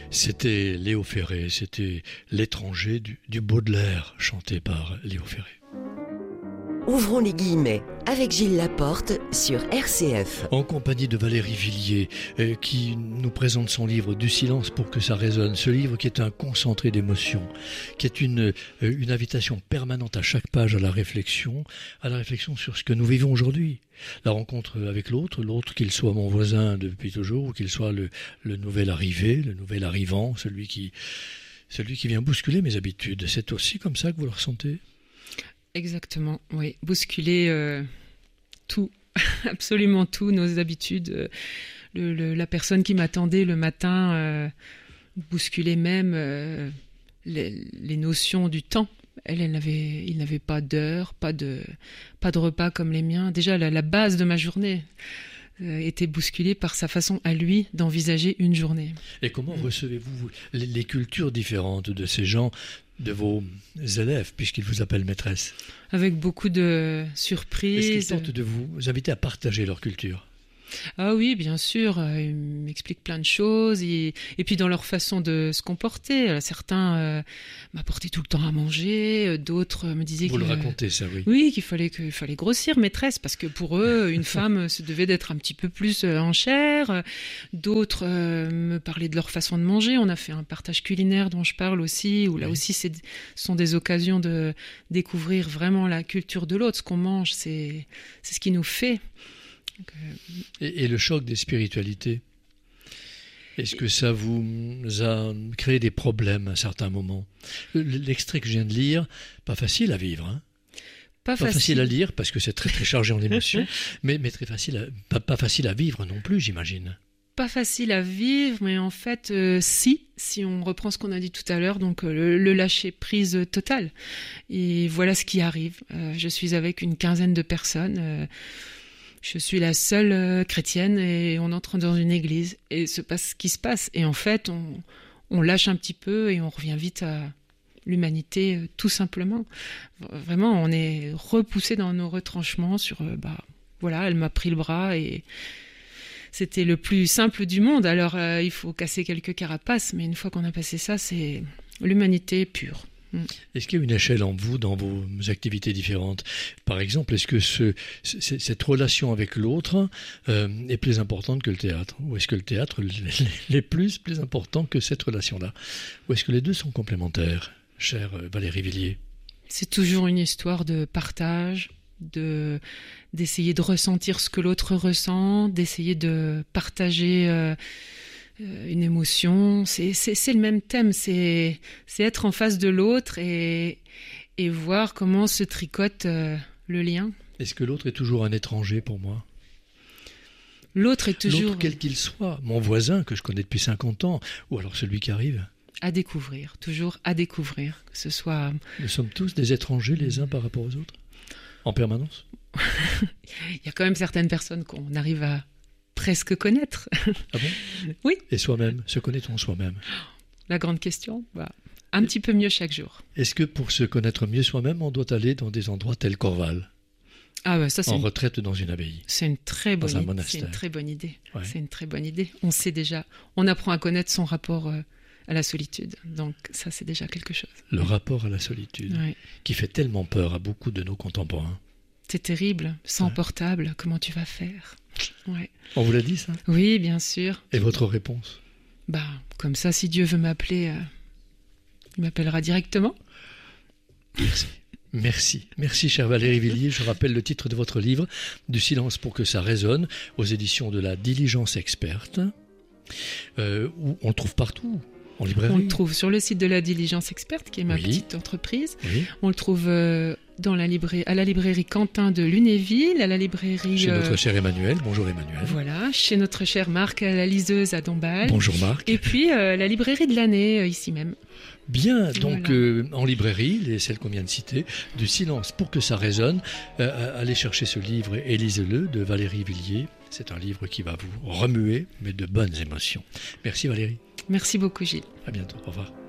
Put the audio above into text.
C'était Léo Ferré, c'était L'étranger du Baudelaire, chanté par Léo Ferré. Ouvrons les guillemets avec Gilles Laporte sur RCF. En compagnie de Valérie Villiers, qui nous présente son livre Du silence pour que ça résonne. Ce livre qui est un concentré d'émotions, qui est une invitation permanente à chaque page à la réflexion sur ce que nous vivons aujourd'hui. La rencontre avec l'autre qu'il soit mon voisin depuis toujours ou qu'il soit le nouvel arrivé, le nouvel arrivant, celui qui vient bousculer mes habitudes. C'est aussi comme ça que vous le ressentez ? Exactement, oui. Bousculer tout, absolument tout, nos habitudes. La personne qui m'attendait le matin bousculait même les notions du temps. Il n'avait pas d'heure, pas de repas comme les miens. Déjà, la base de ma journée était bousculée par sa façon à lui d'envisager une journée. Et comment recevez-vous les cultures différentes de ces gens, de vos élèves, puisqu'ils vous appellent maîtresse? Avec beaucoup de surprises. Est-ce qu'ils tentent de vous inviter à partager leur culture? Ah oui, bien sûr, ils m'expliquent plein de choses et puis dans leur façon de se comporter. Certains m'apportaient tout le temps à manger, d'autres me disaient Vous le racontez, ça, oui. Oui, qu'il fallait grossir maîtresse parce que pour eux, une femme se devait d'être un petit peu plus en chair. D'autres me parlaient de leur façon de manger. On a fait un partage culinaire dont je parle aussi, où là aussi ce sont des occasions de découvrir vraiment la culture de l'autre. Ce qu'on mange, c'est ce qui nous fait. Et le choc des spiritualités, est-ce que ça vous a créé des problèmes à un certain moment? L'extrait que je viens de lire, pas facile à vivre, hein? Pas facile à lire parce que c'est très très chargé en émotions, mais très facile pas facile à vivre non plus, j'imagine. Pas facile à vivre, mais en fait, si on reprend ce qu'on a dit tout à l'heure, donc le lâcher prise total. Et voilà ce qui arrive. Je suis avec une quinzaine de personnes. Je suis la seule chrétienne et on entre dans une église et se passe ce qui se passe. Et en fait, on lâche un petit peu et on revient vite à l'humanité, tout simplement. Vraiment, on est repoussé dans nos retranchements sur, voilà, elle m'a pris le bras et c'était le plus simple du monde. Alors, il faut casser quelques carapaces, mais une fois qu'on a passé ça, c'est l'humanité pure. Est-ce qu'il y a une échelle en vous dans vos activités différentes? Par exemple, est-ce que cette relation avec l'autre est plus importante que le théâtre? Ou est-ce que le théâtre est plus important que cette relation-là? Ou est-ce que les deux sont complémentaires, chère Valérie Villiers? C'est toujours une histoire de partage, d'essayer de ressentir ce que l'autre ressent, d'essayer de partager une émotion, c'est le même thème, c'est être en face de l'autre et voir comment se tricote le lien. Est-ce que l'autre est toujours un étranger pour moi? L'autre est toujours... L'autre quel qu'il soit, mon voisin que je connais depuis 50 ans, ou alors celui qui arrive. À découvrir, toujours à découvrir, que ce soit... Nous sommes tous des étrangers les uns par rapport aux autres, en permanence. Il y a quand même certaines personnes qu'on arrive à presque connaître. Ah bon? Oui. Et soi-même, se connaît-on soi-même? La grande question, un petit peu mieux chaque jour. Est-ce que pour se connaître mieux soi-même, on doit aller dans des endroits tels qu'Orval? Ça, c'est retraite dans une abbaye. C'est une très bonne dans un idée. monastère. C'est une très bonne idée. Ouais. C'est une très bonne idée. On sait déjà, on apprend à connaître son rapport à la solitude. Donc ça, c'est déjà quelque chose. Le rapport à la solitude, qui fait tellement peur à beaucoup de nos contemporains. C'est terrible. Sans portable, comment tu vas faire? Ouais. On vous l'a dit, ça? Oui, bien sûr. Et votre réponse? Comme ça, si Dieu veut m'appeler, il m'appellera directement. Merci, chère Valérie Villiers. Je rappelle le titre de votre livre, Du silence pour que ça résonne, aux éditions de la Diligence Experte, où on le trouve partout. En librairie. On le trouve sur le site de la Diligence Experte, qui est ma petite entreprise. Oui. On le trouve à la librairie Quentin de Lunéville, à la librairie... Chez notre cher Emmanuel. Bonjour Emmanuel. Voilà, chez notre cher Marc, à la liseuse à Dombasle. Bonjour Marc. Et puis la librairie de l'année, ici même. Bien, donc en librairie, celle qu'on vient de citer, Du silence pour que ça résonne, allez chercher ce livre et lisez-le de Valérie Villiers. C'est un livre qui va vous remuer, mais de bonnes émotions. Merci Valérie. Merci beaucoup Gilles. À bientôt, au revoir.